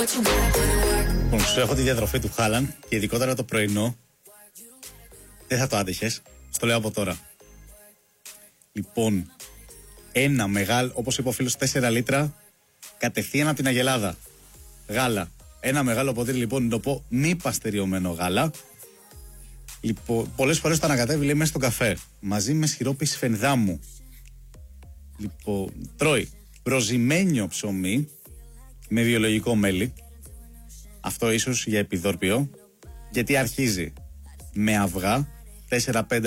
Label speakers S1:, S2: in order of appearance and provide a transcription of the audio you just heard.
S1: Λοιπόν, σου έχω τη διατροφή του Χάλαν και ειδικότερα το πρωινό. Δεν θα το άντεχες. Στο λέω από τώρα. Λοιπόν, ένα μεγάλο, όπως είπε ο φίλος, 4 λίτρα κατευθείαν από την Αγελάδα. Γάλα. Ένα μεγάλο ποτήρι, λοιπόν, το πω μη παστεριωμένο γάλα. Λοιπόν, πολλές φορές το ανακατεύει, λέει, μέσα στον καφέ. Μαζί με σιρόπι σφενδάμου. Λοιπόν, τρώει προζυμένιο ψωμί με βιολογικό μέλι. Αυτό ίσως για επιδόρπιο. Γιατί αρχίζει με αυγά 4-5